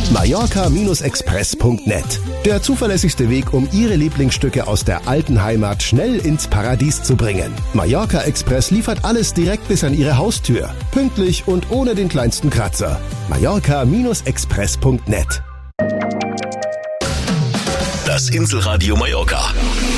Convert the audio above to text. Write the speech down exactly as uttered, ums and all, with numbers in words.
Mallorca Express punkt net. Der zuverlässigste Weg, um Ihre Lieblingsstücke aus der alten Heimat schnell ins Paradies zu bringen. Mallorca Express liefert alles direkt bis an Ihre Haustür. Pünktlich und ohne den kleinsten Kratzer. Mallorca Express punkt net. Das Inselradio Mallorca.